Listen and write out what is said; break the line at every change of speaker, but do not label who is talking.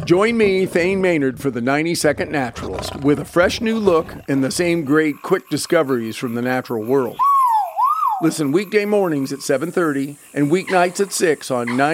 Join me, Thane Maynard, for the 90-Second Naturalist, with a fresh new look and the same great quick discoveries from the natural world. Listen weekday mornings at 7:30 and weeknights at 6 on 90.